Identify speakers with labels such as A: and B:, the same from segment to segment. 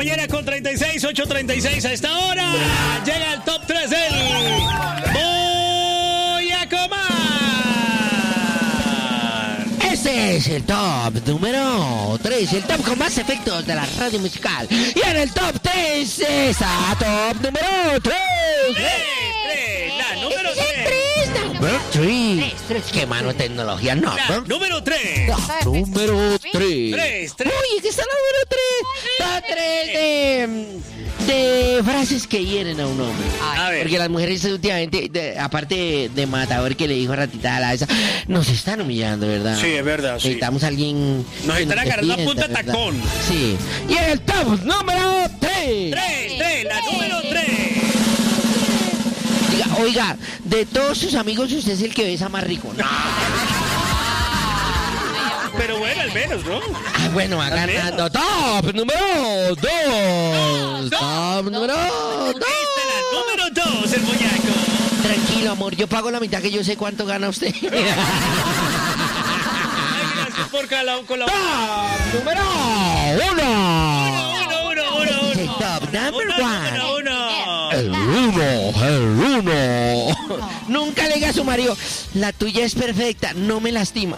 A: Mañana con 36, 8:36 a esta hora. Llega el top 3 del Voy a Comar.
B: Este es el top número 3, el top con más efectos de la radio musical. Y en el top 3 está top número 3.
A: La número 3.
B: Number 3. Qué mano tecnología, no.
A: Número 3.
B: Número 3.
A: 3.
B: Uy, ¿qué está la número 3? Top 3 de frases que hieren a un hombre.
A: A ver.
B: Porque las mujeres últimamente, aparte de matador que le dijo a Ratita a la esa, nos están humillando, ¿verdad?
A: Sí, es verdad, sí.
B: Necesitamos a alguien.
A: Nos
B: que
A: están agarrando a punta de
B: defienda,
A: tacón.
B: ¿verdad? Sí. Y en el top número 3.
A: 3, la número 3.
B: Oiga, de todos sus amigos usted es el que besa más rico. No.
A: Pero bueno, al menos, ¿no?
B: Bueno, va ganando. Top número 2. Top número 2.
A: La número 2, el boyaco.
B: Tranquilo, amor, yo pago la mitad que yo sé cuánto gana usted.
A: Ay, gracias por con la...
B: Top número 1. Top number 1. El uno. Nunca le diga a su marido, la tuya es perfecta, no me lastima.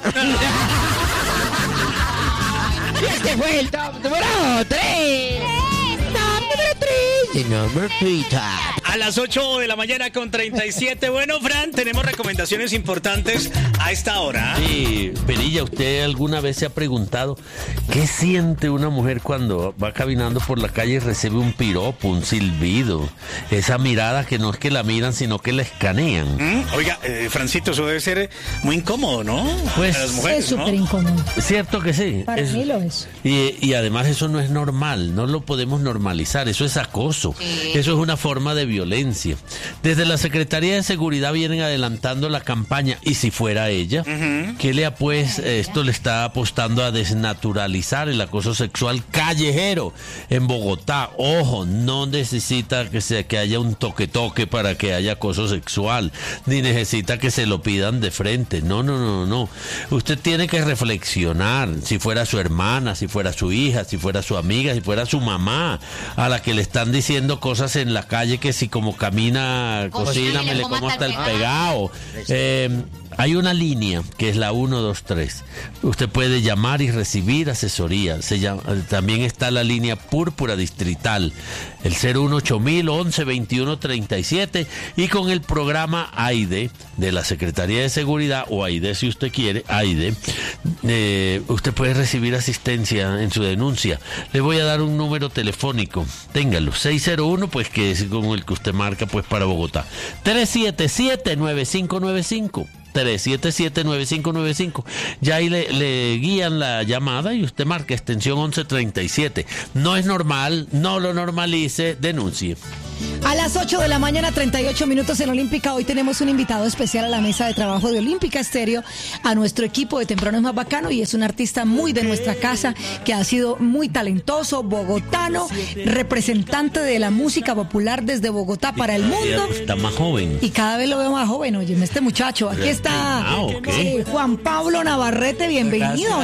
B: Este fue el top número 3. Top número 3. The number 3 top.
A: A las 8 de la mañana con 37. Bueno, Fran, tenemos recomendaciones importantes a esta hora.
C: Sí, Perilla, ¿usted alguna vez se ha preguntado qué siente una mujer cuando va caminando por la calle y recibe un piropo, un silbido? Esa mirada que no es que la miran, sino que la escanean.
A: Oiga, Francito, eso debe ser muy incómodo, ¿no?
C: Pues
A: para las mujeres,
D: es súper incómodo.
C: Cierto que sí.
D: Para mí lo es.
C: Y además eso no es normal, no lo podemos normalizar, eso es acoso, eso es una forma de violencia. Desde la Secretaría de Seguridad vienen adelantando la campaña, y si fuera ella, que esto le está apostando a desnaturalizar el acoso sexual callejero en Bogotá. Ojo, no necesita que haya un toque para que haya acoso sexual, ni necesita que se lo pidan de frente. No. Usted tiene que reflexionar, si fuera su hermana, si fuera su hija, si fuera su amiga, si fuera su mamá, a la que le están diciendo cosas en la calle que si como camina, cocina, me le como hasta el pegado. Hay una línea que es la 123. Usted puede llamar y recibir asesoría. También está la línea Púrpura Distrital, el 018-11-21-37, y con el programa AIDE de la Secretaría de Seguridad, o AIDE si usted quiere, AIDE, usted puede recibir asistencia en su denuncia. Le voy a dar un número telefónico, téngalo, 601, pues que es con el que usted marca pues para Bogotá, 377-9595. 377-9595. Ya ahí le guían la llamada y usted marca extensión 1137. No es normal, no lo normalice, denuncie.
D: A las 8 de la mañana, 38 minutos en Olímpica. Hoy tenemos un invitado especial a la mesa de trabajo de Olímpica Estéreo, a nuestro equipo de Temprano es Más Bacano, y es un artista muy de nuestra casa, que ha sido muy talentoso, bogotano, representante de la música popular desde Bogotá para el mundo.
C: Está más joven.
D: Y cada vez lo veo más joven, oye, este muchacho. Aquí está Juan Pablo Navarrete, bienvenido.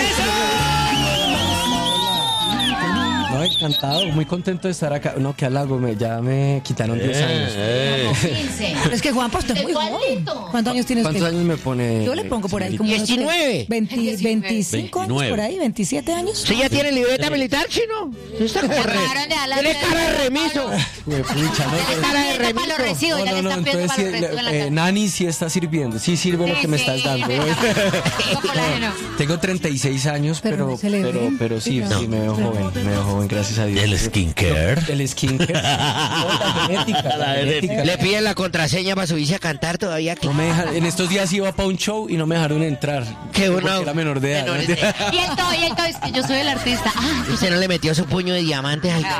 E: No, encantado, muy contento de estar acá. No, qué halago, ya me quitaron 10 años.
D: Pero es que Juan, pues, usted es muy joven. ¿Cuántos años tienes?
E: ¿Cuántos años me pone?
D: Yo le pongo por ahí como
B: 19.
D: 25 años por ahí, 27 años.
B: ¿Sí ya tiene libreta militar, chino? ¿Usted está como tiene cara de remiso?
E: Tiene
B: cara de remiso.
E: No, entonces Nani sí está sirviendo. Sí sirve lo que me estás dando. Tengo 36 años, pero sí me veo joven, gracias a Dios.
C: ¿El skincare?
E: El skincare. La genética.
B: Le piden la contraseña para subirse a cantar todavía.
E: No me dejan, en estos días iba para un show y no me dejaron entrar.
B: Qué bueno.
E: Porque era menor de edad.
F: Y el todo es que yo soy el artista.
B: Usted no le metió su puño de diamantes al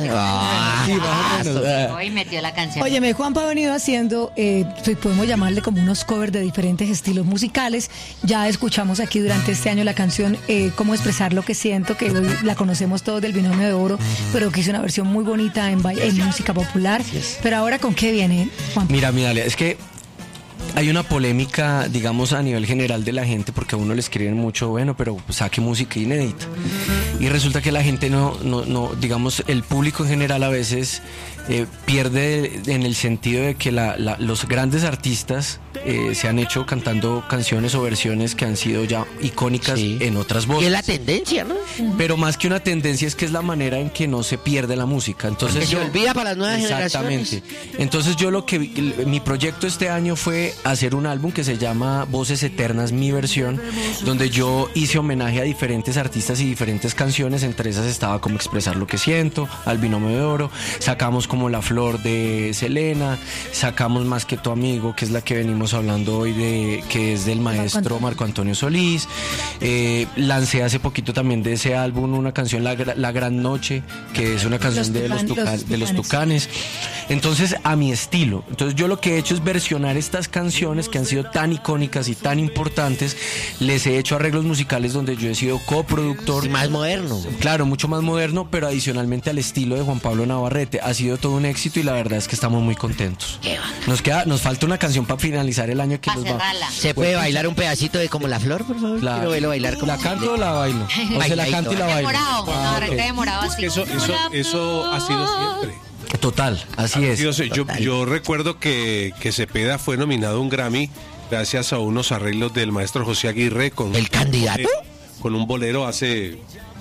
F: Hoy metió la canción.
D: Óyeme, Juanpa ha venido haciendo, podemos llamarle como unos covers de diferentes estilos musicales. Ya escuchamos aquí durante este año la canción Cómo expresar lo que siento, que hoy la conocemos todos del Binomio de Oro, pero que hizo una versión muy bonita en música popular. Pero ahora, ¿con qué viene, Juanpa?
E: Mira, es que hay una polémica, digamos, a nivel general de la gente, porque a uno le escriben mucho, bueno, pero saque música inédita. Y resulta que la gente no, digamos, el público en general a veces pierde en el sentido de que los grandes artistas se han hecho cantando canciones o versiones que han sido ya icónicas en otras voces.
B: Y es la tendencia, ¿no?
E: Pero más que una tendencia es que es la manera en que no se pierde la música. Entonces
B: que se olvida para las nuevas generaciones.
E: Exactamente. Entonces yo mi proyecto este año fue hacer un álbum que se llama Voces Eternas, mi versión, donde yo hice homenaje a diferentes artistas y diferentes canciones. Entre esas estaba como Expresar lo que siento, Al binomio de oro, sacamos como La flor de Selena, sacamos Más que tu amigo, que es la que venimos hablando hoy, que es del maestro Marco Antonio Solís. Lancé hace poquito también de ese álbum una canción, La Gran Noche, que es una canción de los Tucanes. Entonces, a mi estilo. Entonces yo lo que he hecho es versionar estas canciones que han sido tan icónicas y tan importantes. Les he hecho arreglos musicales donde yo he sido coproductor.
B: Y más moderno.
E: Claro, mucho más moderno, pero adicionalmente al estilo de Juan Pablo Navarrete. Ha sido todo un éxito y la verdad es que estamos muy contentos. Nos falta una canción para finalizar el año que nos va.
B: ¿Se puede bailar un pedacito de Como la Flor, por favor?
E: Claro.
B: Quiero verlo bailar como
E: ¿La canto o la bailo? O se la canto y la bailo.
F: Demorado así.
G: Eso ha sido siempre.
E: Total, así es.
G: Yo recuerdo que Cepeda fue nominado a un Grammy gracias a unos arreglos del maestro José Aguirre con
B: ¿el candidato?
G: Con un bolero hace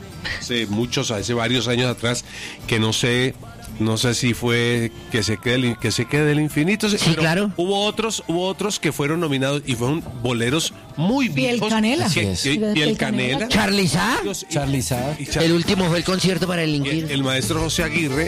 G: varios años atrás, que no sé si fue que se quede el infinito.
B: Sí,
G: pero
B: claro.
G: Hubo otros que fueron nominados y fueron boleros muy viejos.
D: Y el Canela.
G: Y el Canela.
B: Charly Sa.
E: Charly.
B: El último fue el concierto para el inquilino.
G: El maestro José Aguirre.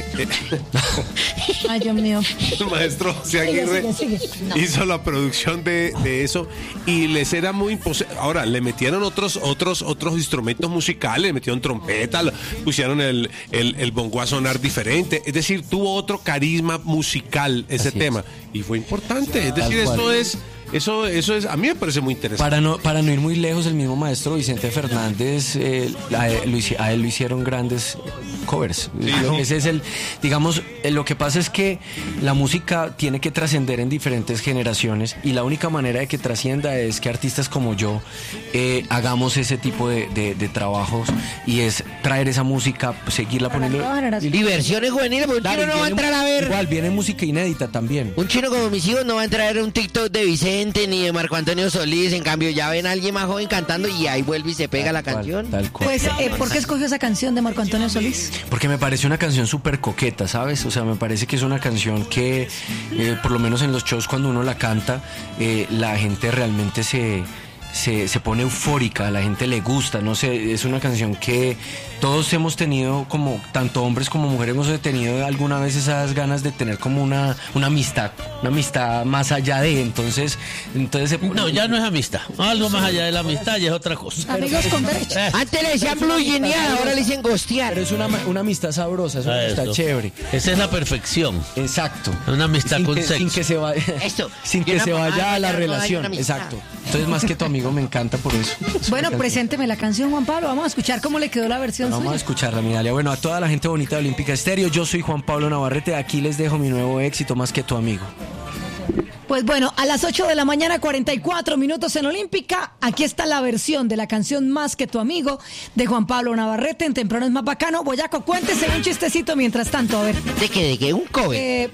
D: Ay, Dios mío.
G: El maestro José Aguirre
D: Sigue.
G: hizo la producción de eso y les era muy imposible. Ahora, le metieron otros instrumentos musicales, le metieron trompeta, pusieron el bongo a sonar diferente. Es decir, tuvo otro carisma musical ese tema. Y fue importante. Es decir, eso es, a mí me parece muy interesante.
E: Para no ir muy lejos, el mismo maestro Vicente Fernández, a él lo hicieron grandes covers.
G: Sí,
E: ese es lo que pasa es que la música tiene que trascender en diferentes generaciones y la única manera de que trascienda es que artistas como yo hagamos ese tipo de trabajos y es traer esa música, seguirla poniendo.
B: Diversiones juveniles, porque un chino no va a entrar a ver.
E: Igual, viene música inédita también.
B: Un chino como mis hijos no va a entrar a ver un TikTok de Vicente ni de Marco Antonio Solís. En cambio, ya ven a alguien más joven cantando y ahí vuelve y se pega la canción.
E: Tal cual.
D: Pues, ¿por qué escogió esa canción de Marco Antonio Solís?
E: Porque me parece una canción súper coqueta, ¿sabes? O sea, me parece que es una canción que, por lo menos en los shows cuando uno la canta, la gente realmente se pone eufórica, a la gente le gusta, no sé, es una canción que todos hemos tenido, como tanto hombres como mujeres hemos tenido alguna vez esas ganas de tener como una amistad más allá de, entonces
C: No, ya no es amistad, algo más allá de la amistad ya es otra cosa.
D: Amigos con derecho.
B: Antes le decían blue jeanear, ahora le dicen gostear.
E: pero es una amistad sabrosa, es una amistad chévere.
C: Esa es la perfección.
E: Exacto.
C: Una amistad con sexo.
E: Sin que se vaya,
B: Esto.
E: sin que se vaya a la
B: no hay
E: relación.
B: una amistad.
E: Exacto. Entonces, más que tu amigo, me encanta por eso.
D: Bueno, presénteme la canción, Juan Pablo. Vamos a escuchar cómo le quedó la versión
E: Vamos a
D: suya.
E: escucharla, mi Dalia. Bueno, a toda la gente bonita de Olímpica Estéreo, yo soy Juan Pablo Navarrete. Aquí les dejo mi nuevo éxito, Más que tu amigo.
D: Pues bueno, a las 8 de la mañana, 44 minutos en Olímpica. Aquí está la versión de la canción Más que tu amigo de Juan Pablo Navarrete. En Temprano es más bacano. Boyaco, cuéntese un chistecito mientras tanto. A ver.
B: ¿De qué? ¿Un cover?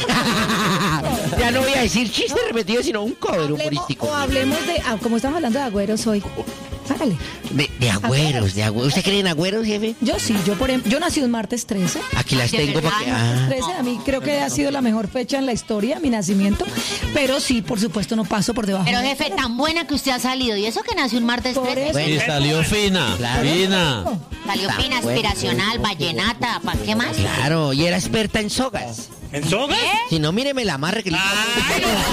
B: Ya no voy a decir chiste repetido, sino un cover humorístico.
D: O hablemos de, como estamos hablando de agüeros hoy. Hágale.
B: De agüeros. ¿Usted cree en agüeros, jefe?
D: Yo sí, yo nací un martes 13.
B: Aquí las tengo para que...
D: 13, a mí creo que ha sido la mejor fecha en la historia, mi nacimiento. Pero sí, por supuesto, no paso por debajo.
F: Pero jefe, tan buena que usted ha salido. ¿Y eso que nació un martes
D: Por
F: 13?
D: eso.
C: Y salió fina, fina.
F: Salió fina, aspiracional, vallenata, ¿para qué más?
B: Claro, y era experta en sogas.
A: ¿En sogas?
B: Si no, míreme la amarre que le...